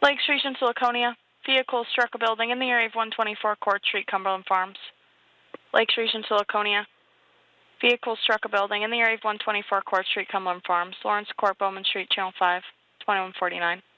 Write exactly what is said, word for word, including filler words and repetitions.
Lake Street in Siliconia. Vehicle struck a building in the area of one twenty-four Court Street, Cumberland Farms. Lake Street in Siliconia. Vehicle struck a building in the area of one twenty-four Court Street, Cumberland Farms. Lawrence Court, Bowman Street, Channel five, twenty-one forty-nine.